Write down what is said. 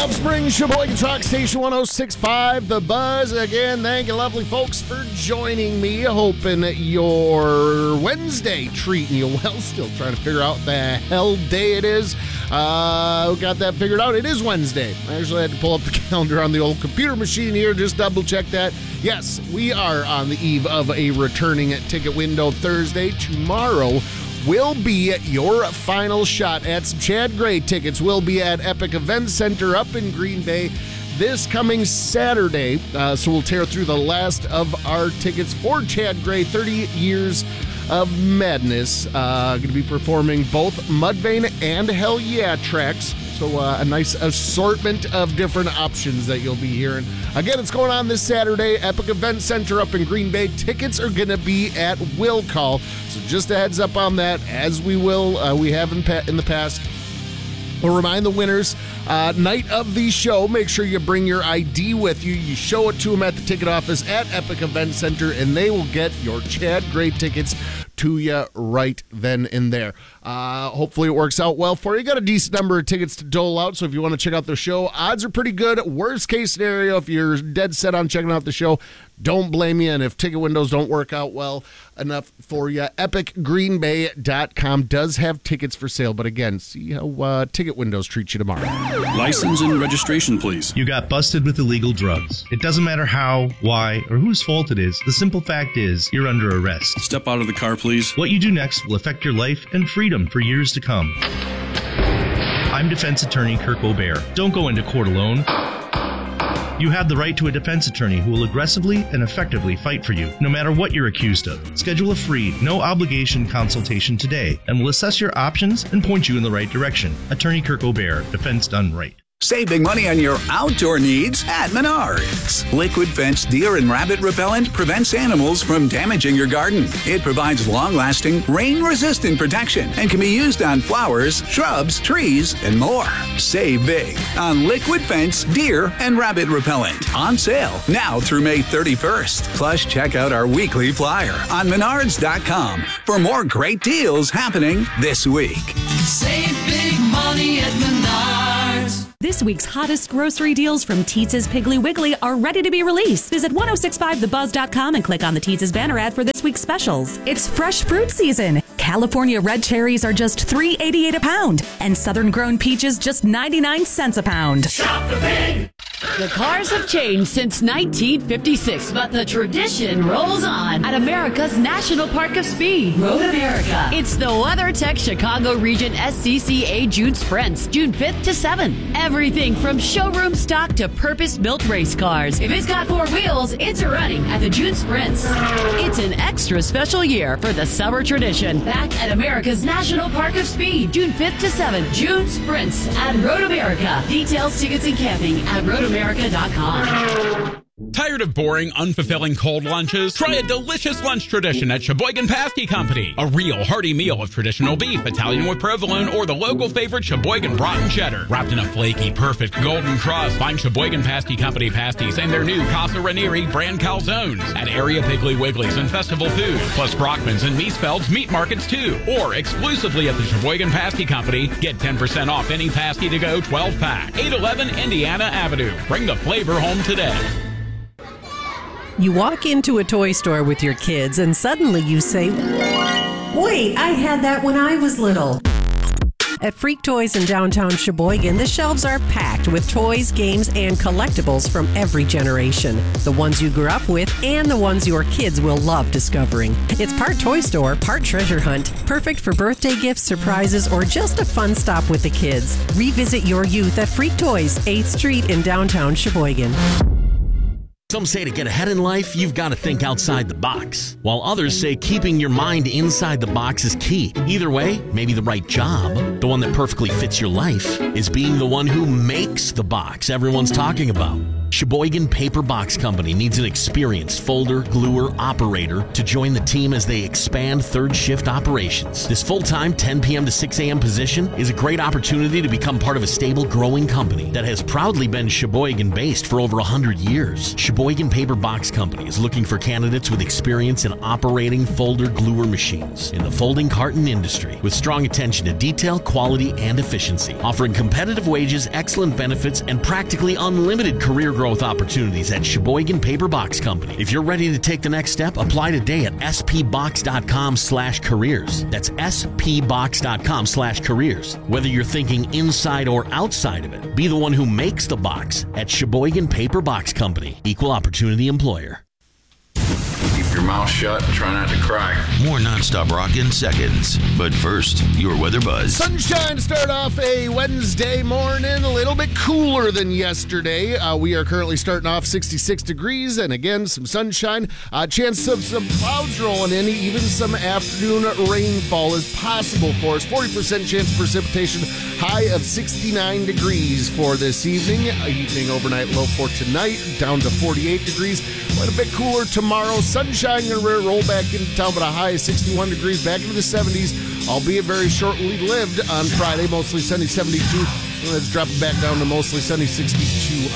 Palm Springs, Sheboygan Truck Station 106.5, The Buzz. Again, thank you, lovely folks, for joining me. Hoping your Wednesday treating you well. Still trying to figure out the hell day it is. Got that figured out. It is Wednesday. I actually had to pull up the calendar on the old computer machine here, just double check that. Yes, we are on the eve of a returning ticket window Thursday. Tomorrow will be your final shot at some Chad Gray tickets. Will be at Epic Event Center up in Green Bay this coming Saturday. So we'll tear through the last of our tickets for Chad Gray, 30 Years of Madness. Going to be performing both Mudvayne and Hell Yeah tracks. So a nice assortment of different options that you'll be hearing. Again, it's going on this Saturday, Epic Event Center up in Green Bay. Tickets are going to be at Will Call. So just a heads up on that, as we have in the past. We'll remind the winners night of the show. Make sure you bring your ID with you. You show it to them at the ticket office at Epic Event Center, and they will get your Chad Gray tickets to you right then and there. Hopefully it works out well for you. You got a decent number of tickets to dole out, so if you want to check out the show, odds are pretty good. Worst case scenario, if you're dead set on checking out the show, don't blame you. And if ticket windows don't work out well enough for you, epicgreenbay.com does have tickets for sale. But again, see how ticket windows treat you tomorrow. License and registration, please. You got busted with illegal drugs. It doesn't matter how, why, or whose fault it is. The simple fact is, you're under arrest. Step out of the car, please. What you do next will affect your life and freedom for years to come. I'm defense attorney Kirk O'Bear. Don't go into court alone. You have the right to a defense attorney who will aggressively and effectively fight for you, no matter what you're accused of. Schedule a free, no-obligation consultation today, and we'll assess your options and point you in the right direction. Attorney Kirk O'Bear, defense done right. Save big money on your outdoor needs at Menards. Liquid Fence Deer and Rabbit Repellent prevents animals from damaging your garden. It provides long-lasting, rain-resistant protection and can be used on flowers, shrubs, trees, and more. Save big on Liquid Fence Deer and Rabbit Repellent. On sale now through May 31st. Plus, check out our weekly flyer on Menards.com for more great deals happening this week. Save big money at Menards. This week's hottest grocery deals from Teetz's Piggly Wiggly are ready to be released. Visit 1065thebuzz.com and click on the Teetz's banner ad for this week's specials. It's fresh fruit season. California red cherries are just $3.88 a pound, and Southern grown peaches just 99 cents a pound. Shop the pig! The cars have changed since 1956, but the tradition rolls on at America's National Park of Speed, Road America. It's the WeatherTech Chicago Region SCCA June Sprints, June 5th to 7th. Everything from showroom stock to purpose-built race cars. If it's got four wheels, it's running at the June Sprints. It's an extra special year for the summer tradition. Back at America's National Park of Speed, June 5th to 7th. June Sprints at Road America. Details, tickets, and camping at roadamerica.com. Tired of boring, unfulfilling cold lunches? Try a delicious lunch tradition at Sheboygan Pasty Company. A real hearty meal of traditional beef, Italian with provolone, or the local favorite Sheboygan Broughton Cheddar. Wrapped in a flaky, perfect golden crust. Find Sheboygan Pasty Company pasties and their new Casa Ranieri brand calzones at area Piggly Wigglies and Festival Foods, plus Brockman's and Miesfeld's meat markets too. Or exclusively at the Sheboygan Pasty Company, get 10% off any pasty to go 12-pack. 811 Indiana Avenue. Bring the flavor home today. You walk into a toy store with your kids and suddenly you say, "Wait, I had that when I was little." At Freak Toys in downtown Sheboygan, the shelves are packed with toys, games, and collectibles from every generation. The ones you grew up with and the ones your kids will love discovering. It's part toy store, part treasure hunt, perfect for birthday gifts, surprises, or just a fun stop with the kids. Revisit your youth at Freak Toys, 8th Street in downtown Sheboygan. Some say to get ahead in life, you've got to think outside the box, while others say keeping your mind inside the box is key. Either way, maybe the right job, the one that perfectly fits your life, is being the one who makes the box everyone's talking about. Sheboygan Paper Box Company needs an experienced folder, gluer, operator to join the team as they expand third shift operations. This full-time 10 p.m. to 6 a.m. position is a great opportunity to become part of a stable, growing company that has proudly been Sheboygan-based for over 100 years. Sheboygan Paper Box Company is looking for candidates with experience in operating folder gluer machines in the folding carton industry with strong attention to detail, quality, and efficiency, offering competitive wages, excellent benefits, and practically unlimited career growth opportunities at Sheboygan Paper Box Company. If you're ready to take the next step, apply today at spbox.com/careers. That's spbox.com/careers. Whether you're thinking inside or outside of it, be the one who makes the box at Sheboygan Paper Box Company. Equal opportunity employer. Keep your mouth shut and try not to cry. More nonstop rock in seconds. But first, your weather buzz. Sunshine to start off a Wednesday morning, a little bit cooler than yesterday. We are currently starting off 66 degrees, and again, some sunshine. Chance of some clouds rolling in, even some afternoon rainfall is possible for us. 40% chance of precipitation, high of 69 degrees for this evening. Evening overnight low for tonight, down to 48 degrees. A little bit cooler tomorrow. Sunshine going to roll back into town, but a high of 61 degrees, back into the 70s, albeit very shortly lived on Friday. Mostly sunny, 72. It's dropping back down to mostly sunny, 62